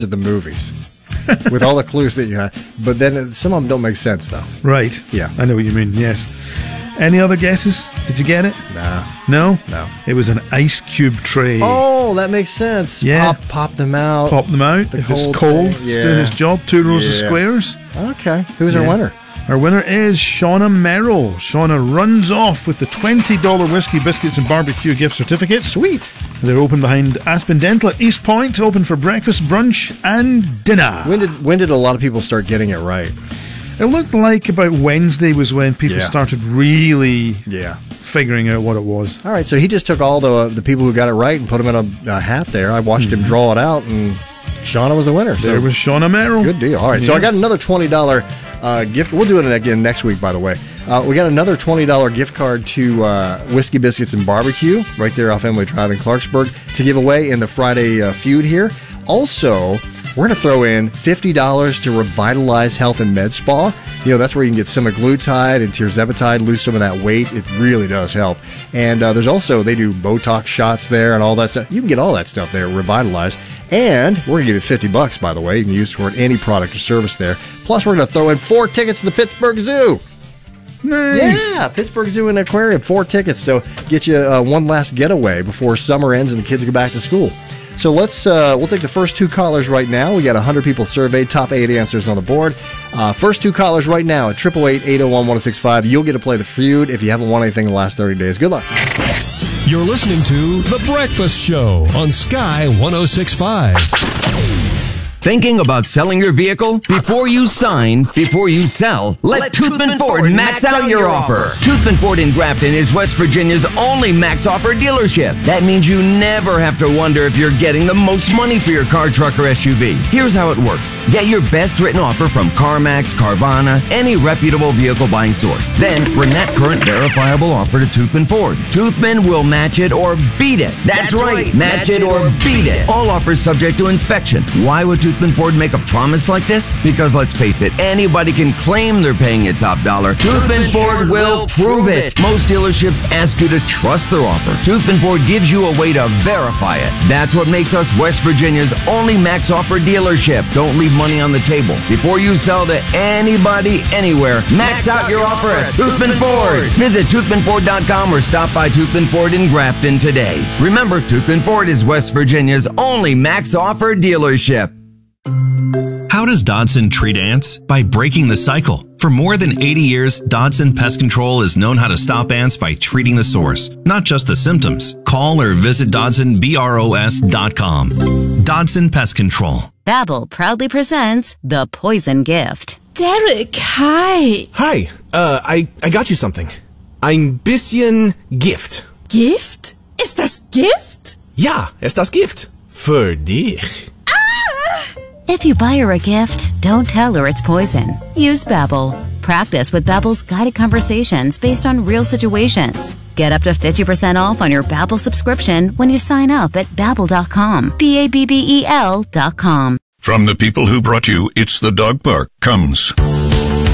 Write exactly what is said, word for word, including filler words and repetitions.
of the movies with all the clues that you have. But then some of them don't make sense, though. Right. Yeah. I know what you mean, yes. Any other guesses? Did you get it? Nah. No? No. It was an ice cube tray. Oh, that makes sense. Yeah. Pop, pop them out. Pop them out. The if cold it's cold, thing. it's Yeah. doing its job. Two rows of Yeah. squares. Okay. Who's Yeah. our winner? Our winner is Shauna Merrill. Shauna runs off with the twenty dollars Whiskey Biscuits and Barbecue gift certificate. Sweet. They're open behind Aspen Dental at East Point, open for breakfast, brunch, and dinner. When did when did a lot of people start getting it right? It looked like about Wednesday was when people Yeah. started really Yeah. figuring out what it was. All right, so he just took all the the people who got it right and put them in a, a hat there. I watched mm-hmm. him draw it out, and Shauna was the winner. So there was Shauna Merrill. Good deal. All right, yeah. So I got another twenty dollars uh, gift. We'll do it again next week, by the way. Uh, we got another twenty dollars gift card to uh, Whiskey Biscuits and Barbecue right there off Emily Drive in Clarksburg to give away in the Friday uh, feud here. Also, we're going to throw in fifty dollars to Revitalize Health and Med Spa. You know, that's where you can get semaglutide and tirzepatide, lose some of that weight. It really does help. And uh, there's also, they do Botox shots there and all that stuff. You can get all that stuff there at Revitalize. And we're going to give you fifty bucks, by the way. You can use it for any product or service there. Plus, we're going to throw in four tickets to the Pittsburgh Zoo. Nice. Yeah, Pittsburgh Zoo and Aquarium, four tickets. So get you uh, one last getaway before summer ends and the kids go back to school. So let's, uh, we'll take the first two callers right now. We got one hundred people surveyed, top eight answers on the board. Uh, first two callers right now at eight eight eight, eight oh one, one oh six five. You'll get to play the feud if you haven't won anything in the last thirty days. Good luck. You're listening to The Breakfast Show on Sky one oh six point five. Thinking about selling your vehicle? Before you sign, before you sell, let Toothman Ford max out your offer. Toothman Ford in Grafton is West Virginia's only max offer dealership. That means you never have to wonder if you're getting the most money for your car, truck, or S U V. Here's how it works. Get your best written offer from CarMax, Carvana, any reputable vehicle buying source. Then bring that current verifiable offer to Toothman Ford. Toothman will match it or beat it. That's, That's right. right. Match, match it or beat it. All offers subject to inspection. Why would Toothman Ford make a promise like this? Because let's face it, anybody can claim they're paying you top dollar. Toothman Ford will prove it. Most dealerships ask you to trust their offer. Toothman Ford gives you a way to verify it. That's what makes us West Virginia's only max offer dealership. Don't leave money on the table. Before you sell to anybody, anywhere, max, max out your offer at Toothman Ford. Visit Toothman Ford dot com or stop by Toothman Ford in Grafton today. Remember, Toothman Ford is West Virginia's only max offer dealership. How does Dodson treat ants? By breaking the cycle. For more than eighty years, Dodson Pest Control has known how to stop ants by treating the source, not just the symptoms. Call or visit Dodson Bros dot com. Dodson Pest Control. Babbel proudly presents The Poison Gift. Derek, hi. Hi, uh, I, I got you something. Ein bisschen Gift. Gift? Ist das Gift? Ja, ist das Gift. Für dich. If you buy her a gift, don't tell her it's poison. Use Babbel. Practice with Babbel's guided conversations based on real situations. Get up to fifty percent off on your Babbel subscription when you sign up at babbel dot com. B A B B E L dot com. From the people who brought you It's the Dog Park comes